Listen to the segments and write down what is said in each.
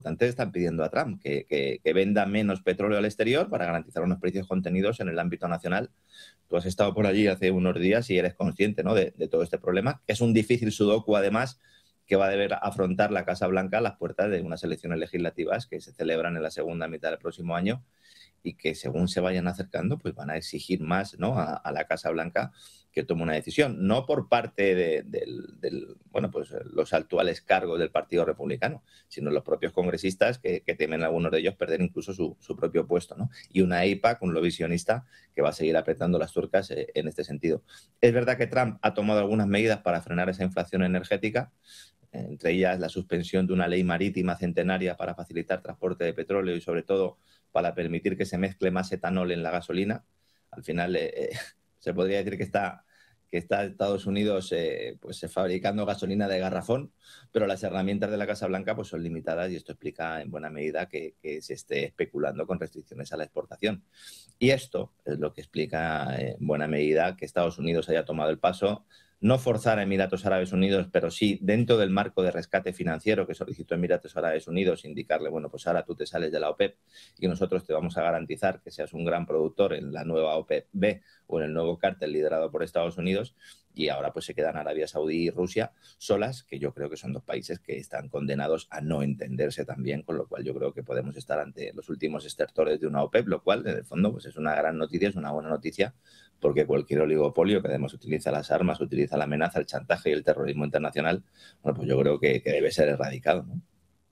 están pidiendo a Trump que venda menos petróleo al exterior para garantizar unos precios contenidos en el ámbito nacional. Tú has estado por allí hace unos días y eres consciente, ¿no?, de todo este problema. Es un difícil sudoku, además, que va a deber afrontar la Casa Blanca a las puertas de unas elecciones legislativas que se celebran en la segunda mitad del próximo año y que, según se vayan acercando, pues van a exigir más, ¿no?, a la Casa Blanca que tome una decisión, no por parte pues los actuales cargos del Partido Republicano, sino los propios congresistas que temen algunos de ellos perder incluso su propio puesto, ¿no? Y una AIPAC, un lobbyista que va a seguir apretando las tuercas en este sentido. Es verdad que Trump ha tomado algunas medidas para frenar esa inflación energética, entre ellas la suspensión de una ley marítima centenaria para facilitar transporte de petróleo y, sobre todo, para permitir que se mezcle más etanol en la gasolina. Al final, se podría decir que está Estados Unidos pues fabricando gasolina de garrafón, pero las herramientas de la Casa Blanca pues son limitadas, y esto explica en buena medida que se esté especulando con restricciones a la exportación. Y esto es lo que explica en buena medida que Estados Unidos haya tomado el paso, no forzar a Emiratos Árabes Unidos, pero sí, dentro del marco de rescate financiero que solicitó Emiratos Árabes Unidos, indicarle, bueno, pues ahora tú te sales de la OPEP y nosotros te vamos a garantizar que seas un gran productor en la nueva OPEP-B o en el nuevo cártel liderado por Estados Unidos. Y ahora pues se quedan Arabia Saudí y Rusia solas, que yo creo que son dos países que están condenados a no entenderse también, con lo cual yo creo que podemos estar ante los últimos estertores de una OPEP, lo cual en el fondo pues es una gran noticia, es una buena noticia, porque cualquier oligopolio que además utiliza las armas, utiliza la amenaza, el chantaje y el terrorismo internacional, bueno, pues yo creo que debe ser erradicado, ¿no?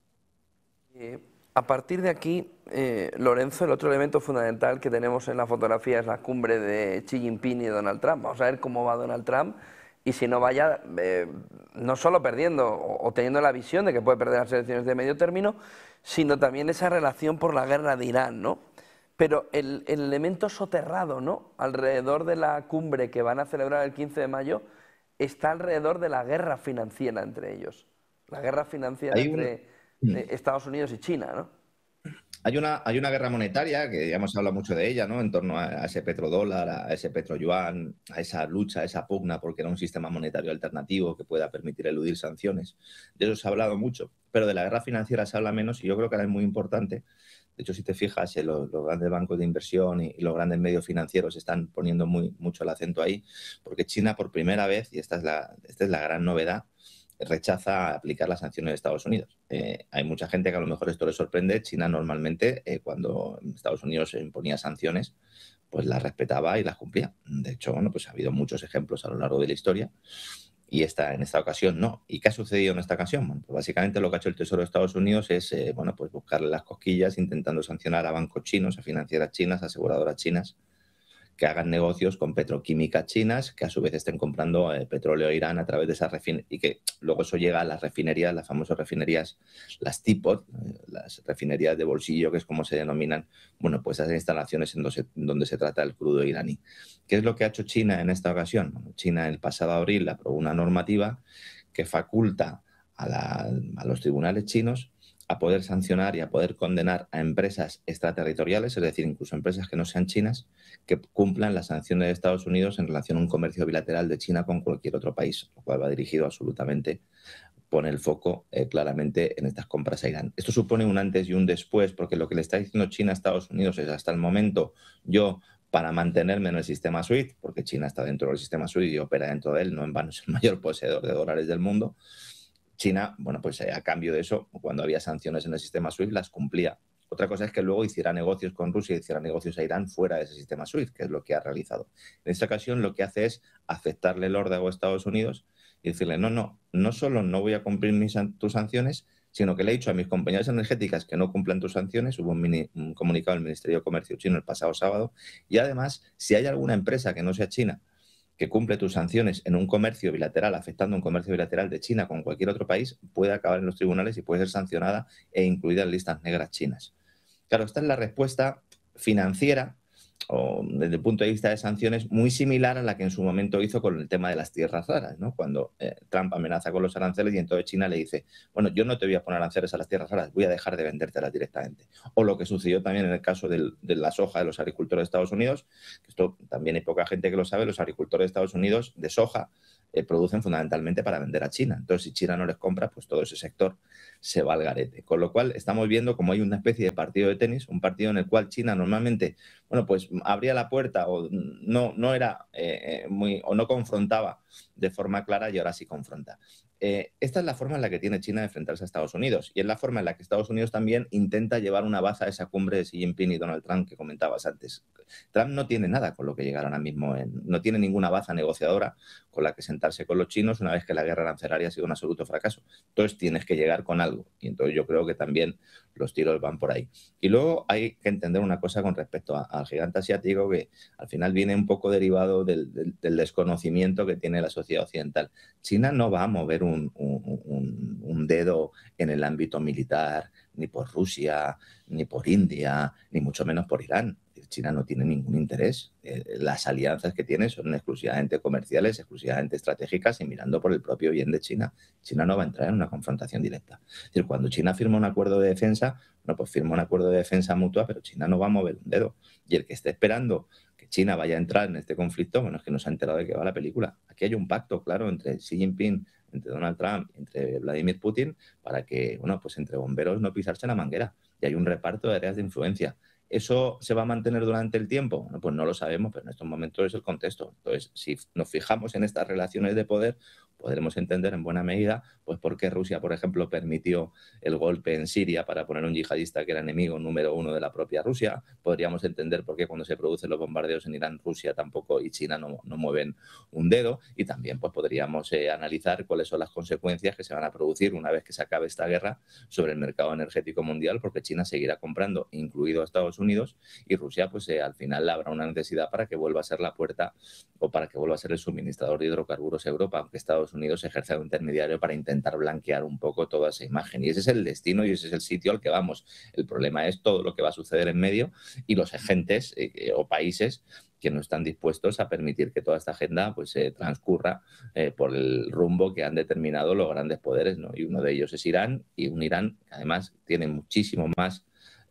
A partir de aquí, Lorenzo, el otro elemento fundamental que tenemos en la fotografía es la cumbre de Xi Jinping y Donald Trump. Vamos a ver cómo va Donald Trump y si no vaya, no solo perdiendo o teniendo la visión de que puede perder las elecciones de medio término, sino también esa relación por la guerra de Irán, ¿no? Pero el elemento soterrado, ¿no?, alrededor de la cumbre que van a celebrar el 15 de mayo está alrededor de la guerra financiera entre ellos. La guerra financiera entre Estados Unidos y China, ¿no? Hay una guerra monetaria, que ya hemos hablado mucho de ella, ¿no?, en torno a ese petrodólar, a ese petroyuan, a esa lucha, a esa pugna porque era un sistema monetario alternativo que pueda permitir eludir sanciones. De eso se ha hablado mucho, pero de la guerra financiera se habla menos, y yo creo que ahora es muy importante. De hecho, si te fijas, los grandes bancos de inversión y los grandes medios financieros están poniendo mucho el acento ahí, porque China, por primera vez, y esta es la gran novedad, rechaza aplicar las sanciones de Estados Unidos. Hay mucha gente que a lo mejor esto les sorprende. China normalmente, cuando Estados Unidos imponía sanciones, pues las respetaba y las cumplía. De hecho, bueno, pues ha habido muchos ejemplos a lo largo de la historia, y en esta ocasión no. ¿Y qué ha sucedido en esta ocasión? Bueno, pues básicamente lo que ha hecho el Tesoro de Estados Unidos es pues buscarle las cosquillas, intentando sancionar a bancos chinos, a financieras chinas, a aseguradoras chinas, que hagan negocios con petroquímicas chinas, que a su vez estén comprando petróleo a Irán a través de esas refinerías, y que luego eso llega a las refinerías, las famosas refinerías, las teapot, las refinerías de bolsillo, que es como se denominan, bueno, pues esas instalaciones donde se trata el crudo iraní. ¿Qué es lo que ha hecho China en esta ocasión? Bueno, China el pasado abril aprobó una normativa que faculta a los tribunales chinos a poder sancionar y a poder condenar a empresas extraterritoriales, es decir, incluso empresas que no sean chinas, que cumplan las sanciones de Estados Unidos en relación a un comercio bilateral de China con cualquier otro país, lo cual va dirigido absolutamente, pone el foco claramente en estas compras a Irán. Esto supone un antes y un después, porque lo que le está diciendo China a Estados Unidos es: hasta el momento yo, para mantenerme en el sistema SWIFT, porque China está dentro del sistema SWIFT y opera dentro de él, no en vano es el mayor poseedor de dólares del mundo, China, bueno, pues a cambio de eso, cuando había sanciones en el sistema SWIFT, las cumplía. Otra cosa es que luego hiciera negocios con Rusia y hiciera negocios a Irán fuera de ese sistema SWIFT, que es lo que ha realizado. En esta ocasión lo que hace es aceptarle el órdago a Estados Unidos y decirle: no solo no voy a cumplir tus sanciones, sino que le he dicho a mis compañías energéticas que no cumplan tus sanciones. Hubo un comunicado del Ministerio de Comercio chino el pasado sábado. Y además, si hay alguna empresa que no sea china que cumple tus sanciones en un comercio bilateral, afectando un comercio bilateral de China con cualquier otro país, puede acabar en los tribunales y puede ser sancionada e incluida en listas negras chinas. Claro, esta es la respuesta financiera, o desde el punto de vista de sanciones, muy similar a la que en su momento hizo con el tema de las tierras raras, ¿no? Cuando Trump amenaza con los aranceles y entonces China le dice: bueno, yo no te voy a poner aranceles a las tierras raras, voy a dejar de vendértelas directamente. O lo que sucedió también en el caso de la soja de los agricultores de Estados Unidos, que esto también hay poca gente que lo sabe. Los agricultores de Estados Unidos de soja producen fundamentalmente para vender a China. Entonces, si China no les compra, pues todo ese sector se va al garete. Con lo cual, estamos viendo como hay una especie de partido de tenis, un partido en el cual China normalmente, bueno, pues abría la puerta o no era o no confrontaba de forma clara y ahora sí confronta. Esta es la forma en la que tiene China de enfrentarse a Estados Unidos y es la forma en la que Estados Unidos también intenta llevar una baza a esa cumbre de Xi Jinping y Donald Trump que comentabas antes. Trump no tiene nada con lo que llegar ahora mismo, no tiene ninguna baza negociadora con la que sentarse con los chinos una vez que la guerra arancelaria ha sido un absoluto fracaso. Entonces tienes que llegar con algo y entonces yo creo que también los tiros van por ahí. Y luego hay que entender una cosa con respecto al gigante asiático que al final viene un poco derivado del desconocimiento que tiene la sociedad occidental. China no va a mover un dedo en el ámbito militar, ni por Rusia, ni por India, ni mucho menos por Irán. China no tiene ningún interés. Las alianzas que tiene son exclusivamente comerciales, exclusivamente estratégicas y mirando por el propio bien de China. China no va a entrar en una confrontación directa. Es decir, cuando China firma un acuerdo de defensa, bueno, pues firma un acuerdo de defensa mutua, pero China no va a mover un dedo. Y el que esté esperando que China vaya a entrar en este conflicto, bueno, es que no se ha enterado de qué va la película. Aquí hay un pacto, claro, entre Xi Jinping, entre Donald Trump, entre Vladimir Putin, para que, bueno, pues entre bomberos no pisarse la manguera. Y hay un reparto de áreas de influencia. ¿Eso se va a mantener durante el tiempo? Bueno, pues no lo sabemos, pero en estos momentos es el contexto. Entonces, si nos fijamos en estas relaciones de poder, podremos entender en buena medida pues por qué Rusia, por ejemplo, permitió el golpe en Siria para poner un yihadista que era enemigo número uno de la propia Rusia. Podríamos entender por qué cuando se producen los bombardeos en Irán, Rusia tampoco y China no mueven un dedo. Y también pues podríamos analizar cuáles son las consecuencias que se van a producir una vez que se acabe esta guerra sobre el mercado energético mundial, porque China seguirá comprando, incluido a Estados Unidos, y Rusia pues al final habrá una necesidad para que vuelva a ser la puerta o para que vuelva a ser el suministrador de hidrocarburos a Europa, aunque Estados Unidos ejerza de intermediario para intentar blanquear un poco toda esa imagen. Y ese es el destino y ese es el sitio al que vamos. El problema es todo lo que va a suceder en medio y los agentes o países que no están dispuestos a permitir que toda esta agenda pues transcurra por el rumbo que han determinado los grandes poderes, ¿no? Y uno de ellos es Irán, y un Irán que además tiene muchísimo más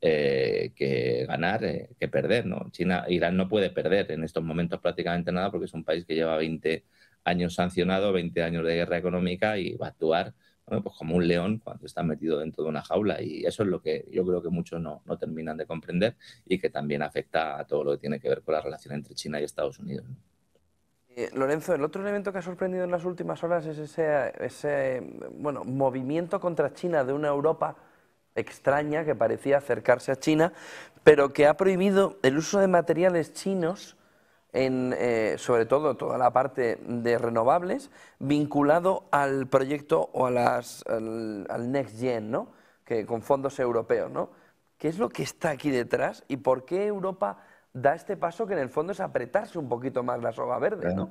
que ganar que perder, ¿no? Irán no puede perder en estos momentos prácticamente nada porque es un país que lleva 20 años sancionado, 20 años de guerra económica y va a actuar, bueno, pues como un león cuando está metido dentro de una jaula, y eso es lo que yo creo que muchos no terminan de comprender y que también afecta a todo lo que tiene que ver con la relación entre China y Estados Unidos, ¿no? Lorenzo, el otro elemento que ha sorprendido en las últimas horas es ese movimiento contra China de una Europa extraña que parecía acercarse a China, pero que ha prohibido el uso de materiales chinos en, sobre todo, toda la parte de renovables, vinculado al proyecto o al Next Gen, ¿no? Que, con fondos europeos, ¿no? ¿Qué es lo que está aquí detrás y por qué Europa da este paso que en el fondo es apretarse un poquito más la soga verde, ¿no?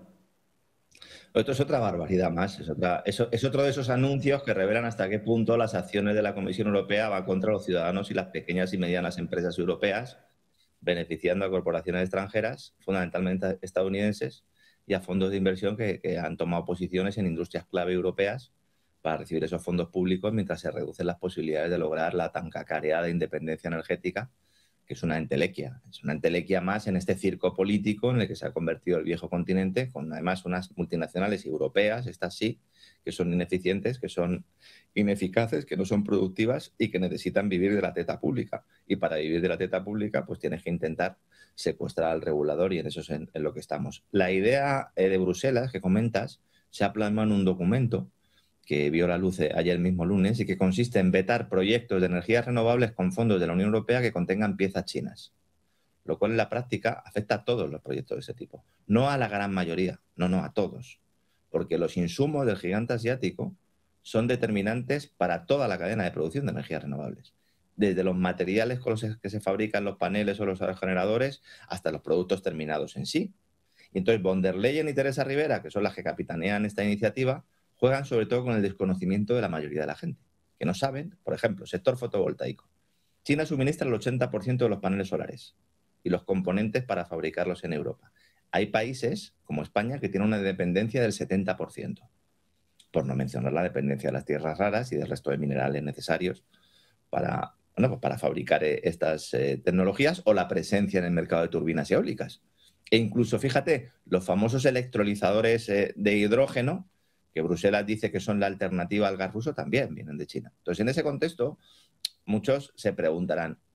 Esto es otra barbaridad más, es otro de esos anuncios que revelan hasta qué punto las acciones de la Comisión Europea van contra los ciudadanos y las pequeñas y medianas empresas europeas, beneficiando a corporaciones extranjeras, fundamentalmente estadounidenses, y a fondos de inversión que han tomado posiciones en industrias clave europeas para recibir esos fondos públicos mientras se reducen las posibilidades de lograr la tan cacareada independencia energética, que es una entelequia más en este circo político en el que se ha convertido el viejo continente, con además unas multinacionales europeas, estas sí, que son ineficientes, que son ineficaces, que no son productivas y que necesitan vivir de la teta pública. Y para vivir de la teta pública, pues tienes que intentar secuestrar al regulador, y en eso es en lo que estamos. La idea de Bruselas que comentas se ha plasmado en un documento que vio la luz ayer mismo lunes y que consiste en vetar proyectos de energías renovables con fondos de la Unión Europea que contengan piezas chinas, lo cual en la práctica afecta a todos los proyectos de ese tipo, no a la gran mayoría, no, a todos, porque los insumos del gigante asiático son determinantes para toda la cadena de producción de energías renovables, desde los materiales con los que se fabrican los paneles o los aerogeneradores hasta los productos terminados en sí. Y entonces von der Leyen y Teresa Rivera, que son las que capitanean esta iniciativa, juegan sobre todo con el desconocimiento de la mayoría de la gente, que no saben, por ejemplo, sector fotovoltaico. China suministra el 80% de los paneles solares y los componentes para fabricarlos en Europa. Hay países, como España, que tienen una dependencia del 70%, por no mencionar la dependencia de las tierras raras y del resto de minerales necesarios para, bueno, pues para fabricar estas tecnologías, o la presencia en el mercado de turbinas eólicas, E incluso, fíjate, los famosos electrolizadores de hidrógeno, que Bruselas dice que son la alternativa al gas ruso, también vienen de China. Entonces, en ese contexto, muchos se preguntarán,